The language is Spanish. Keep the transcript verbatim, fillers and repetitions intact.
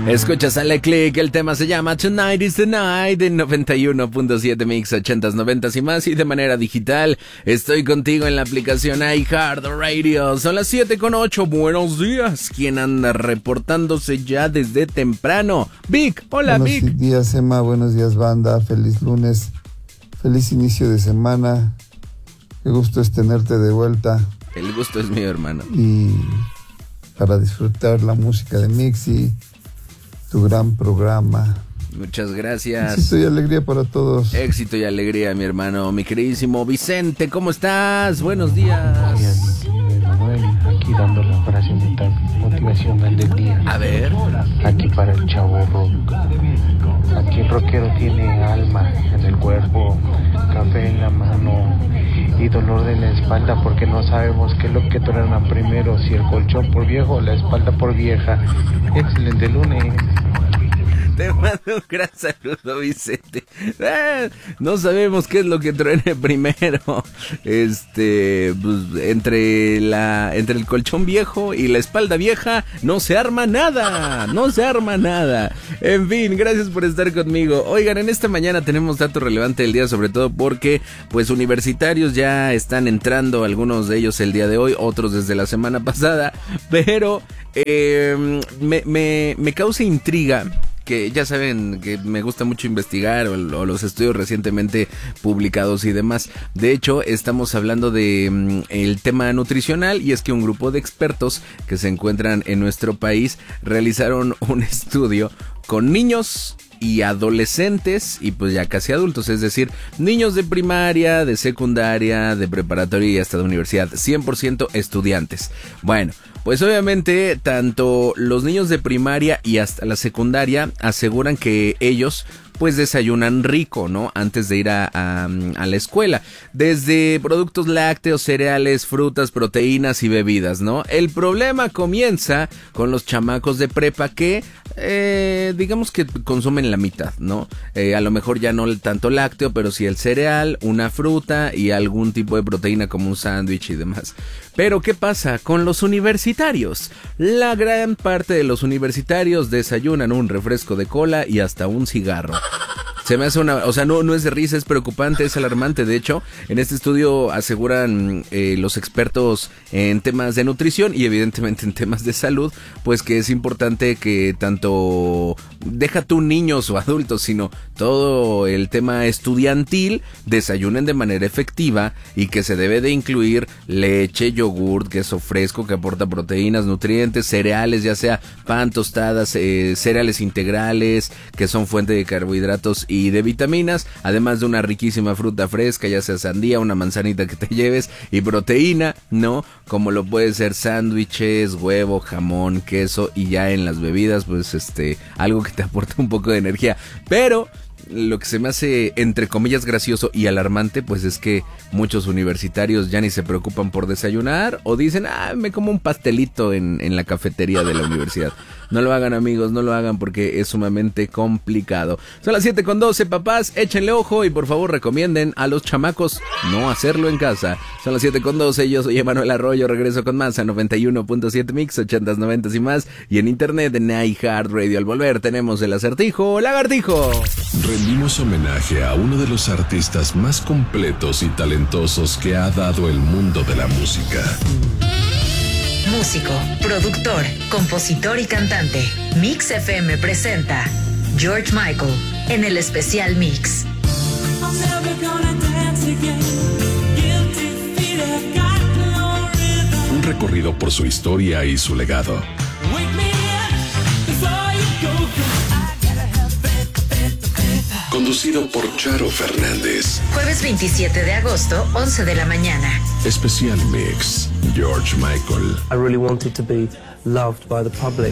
Escuchas a Le Click, el tema se llama Tonight is the Night en noventa y uno punto siete Mix, ochentas, noventas y más, y de manera digital. Estoy contigo en la aplicación iHeartRadio. Son las siete con ocho. Buenos días. ¿Quién anda reportándose ya desde temprano? Vic, hola. Buenos Vic. Buenos días, Emma. Buenos días, banda. Feliz lunes. Feliz inicio de semana. Qué gusto es tenerte de vuelta. El gusto es mío, hermano. Y para disfrutar la música de Mixi, tu gran programa. Muchas gracias. Éxito y alegría para todos. Éxito y alegría, mi hermano. Mi queridísimo Vicente, ¿cómo estás? Buenos días. Buenos días, mi querido Emanuel. Aquí dando la frase motivacional del día. A ver. Aquí para el chavo rock. Aquí el rockero tiene alma en el cuerpo, café en la mano y dolor de la espalda porque no sabemos qué es lo que truena primero, si el colchón por viejo o la espalda por vieja. Excelente lunes. Te mando un gran saludo, Vicente. Ah, no sabemos qué es lo que truene primero. Este, pues, entre la, entre el colchón viejo y la espalda vieja, no se arma nada. No se arma nada. En fin, gracias por estar conmigo. Oigan, en esta mañana tenemos dato relevante del día, sobre todo porque, pues, universitarios ya están entrando, algunos de ellos el día de hoy, otros desde la semana pasada. Pero, eh, me, me, me causa intriga, que ya saben que me gusta mucho investigar o, o los estudios recientemente publicados y demás. De hecho, estamos hablando de mm, el tema nutricional, y es que un grupo de expertos que se encuentran en nuestro país realizaron un estudio con niños y adolescentes y pues ya casi adultos, es decir, niños de primaria, de secundaria, de preparatoria y hasta de universidad, cien por ciento estudiantes. Bueno, pues obviamente tanto los niños de primaria y hasta la secundaria aseguran que ellos pues desayunan rico, ¿no? Antes de ir a, a, a la escuela. Desde productos lácteos, cereales, frutas, proteínas y bebidas, ¿no? El problema comienza con los chamacos de prepa que, eh, digamos que consumen la mitad, ¿no? Eh, a lo mejor ya no tanto lácteo, pero sí el cereal, una fruta y algún tipo de proteína como un sándwich y demás. Pero ¿qué pasa con los universitarios? La gran parte de los universitarios desayunan un refresco de cola y hasta un cigarro. Se me hace una, o sea, no, no es de risa, es preocupante, es alarmante. De hecho, en este estudio aseguran eh, los expertos en temas de nutrición y evidentemente en temas de salud, pues que es importante que tanto, deja tú niños o adultos, sino todo el tema estudiantil desayunen de manera efectiva, y que se debe de incluir leche, yogurt, queso fresco que aporta proteínas, nutrientes, cereales, ya sea pan, tostadas, eh, cereales integrales que son fuente de carbohidratos y y de vitaminas, además de una riquísima fruta fresca, ya sea sandía, una manzanita que te lleves, y proteína, ¿no? Como lo puede ser sándwiches, huevo, jamón, queso, y ya en las bebidas, pues este, algo que te aporta un poco de energía. Pero lo que se me hace entre comillas gracioso y alarmante, pues es que muchos universitarios ya ni se preocupan por desayunar, o dicen, ah, me como un pastelito en, en la cafetería de la universidad. No lo hagan, amigos, no lo hagan, porque es sumamente complicado. Son las siete con doce, papás, échenle ojo y por favor recomienden a los chamacos no hacerlo en casa. Son las siete con doce, yo soy Emanuel Arroyo, regreso con más a noventa y uno punto siete Mix, ochentas, noventas y más, y en internet en iHeartRadio. Al volver tenemos el acertijo lagartijo. Rendimos homenaje a uno de los artistas más completos y talentosos que ha dado el mundo de la música. Músico, productor, compositor y cantante. Mix F M presenta George Michael en el especial Mix. Un recorrido por su historia y su legado. Conducido por Charo Fernández. Jueves veintisiete de agosto, once de la mañana. Especial Mix, George Michael. I really wanted to be loved by the public.